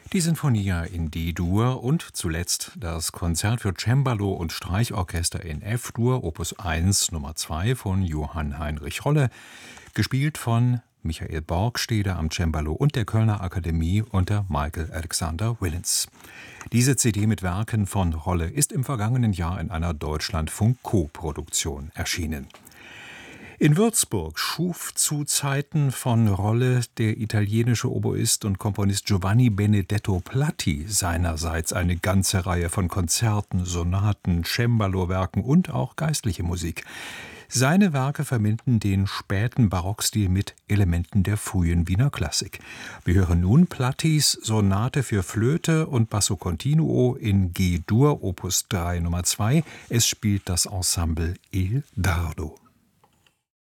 Die Sinfonia in D-Dur und zuletzt das Konzert für Cembalo und Streichorchester in F-Dur, Opus 1 Nummer 2 von Johann Heinrich Rolle, gespielt von Michael Borgstede am Cembalo und der Kölner Akademie unter Michael Alexander Willens. Diese CD mit Werken von Rolle ist im vergangenen Jahr in einer Deutschlandfunk-Co-Produktion erschienen. In Würzburg schuf zu Zeiten von Rolle der italienische Oboist und Komponist Giovanni Benedetto Platti seinerseits eine ganze Reihe von Konzerten, Sonaten, Cembalo-Werken und auch geistliche Musik. Seine Werke verbinden den späten Barockstil mit Elementen der frühen Wiener Klassik. Wir hören nun Plattis Sonate für Flöte und Basso Continuo in G-Dur, Opus 3 Nummer 2. Es spielt das Ensemble Il Dardo.